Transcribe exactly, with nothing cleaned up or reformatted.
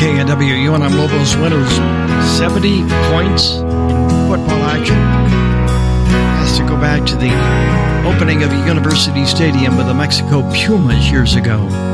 K N W, U N M Lobos winners seventy points in football action. Has to go back to the opening of a University Stadium with the Mexico Pumas years ago.